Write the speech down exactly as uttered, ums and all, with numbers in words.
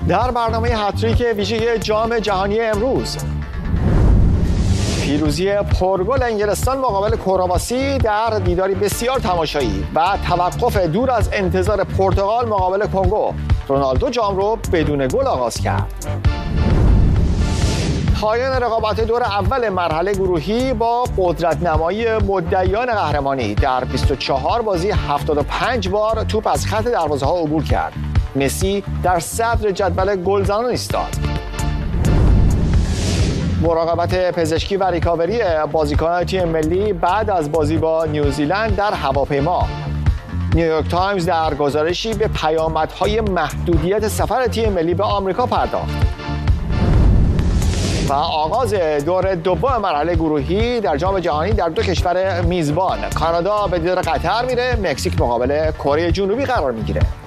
در برنامه هتریک ویژه جام جهانی امروز، پیروزی پرگل انگلستان مقابل کرواسی در دیداری بسیار تماشایی و توقف دور از انتظار پرتغال مقابل کنگو، رونالدو جام رو بدون گل آغاز کرد. پایان رقابت دور اول مرحله گروهی با قدرت نمایی مدعیان قهرمانی در بیست و چهار بازی هفتاد و پنج بار توپ از خط دروازه‌ها عبور کرد. مسی در صدر جدول گلزنان ایستاد. مراقبت پزشکی و ریکاوری بازیکنان تیم ملی بعد از بازی با نیوزیلند در هواپیما. نیویورک تایمز در گزارشی به پیامدهای محدودیت سفر تیم ملی به آمریکا پرداخت. و آغاز دور دوم مرحله گروهی در جام جهانی در دو کشور میزبان. کانادا به دیدار قطر میره، مکزیک مقابل کره جنوبی قرار میگیره.